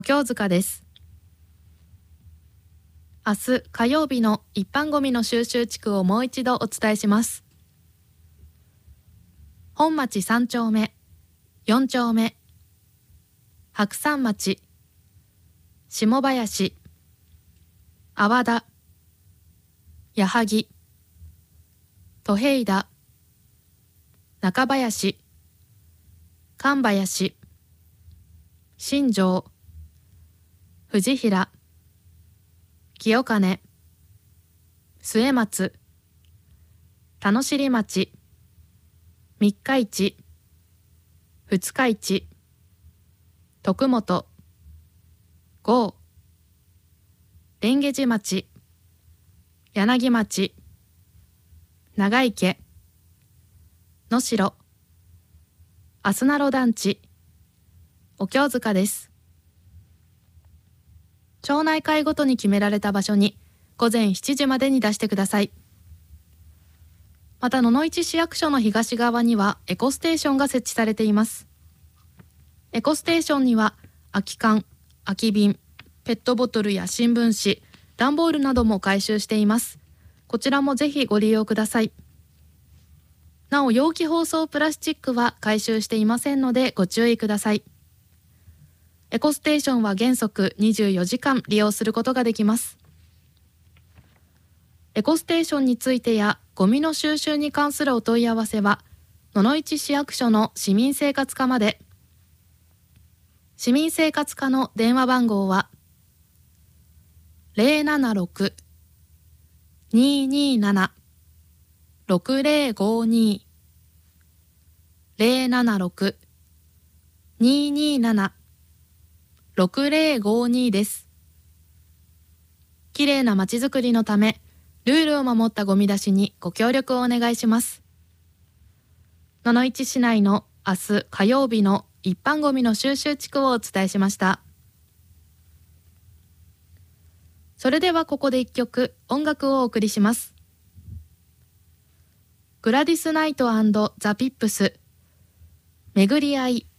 京塚です。明日火曜日の一般ゴミの収集地区をもう一度お伝えします。本町3丁目、4丁目、白山町、下林、阿波田、矢作、戸平田、中林、神林、新庄、藤平、清金、末松、田野尻町、三日市、二日市、徳本、郷、蓮華寺町、柳町、長池、能代、あすなろ団地、お京塚です。町内会ごとに決められた場所に午前7時までに出してください。また野々市市役所の東側にはエコステーションが設置されています。エコステーションには空き缶、空き瓶、ペットボトルや新聞紙、段ボールなども回収しています。こちらもぜひご利用ください。なお容器包装プラスチックは回収していませんのでご注意ください。エコステーションは原則24時間利用することができます。エコステーションについてやゴミの収集に関するお問い合わせは野々市市役所の市民生活課まで。市民生活課の電話番号は 076-227-6052 076-227-6052 です。きれいなまちづくりのため、ルールを守ったゴミ出しにご協力をお願いします。野々市市内の明日火曜日の一般ゴミの収集地区をお伝えしました。それではここで一曲音楽をお送りします。グラディスナイト&ザ・ピップス、巡り合い。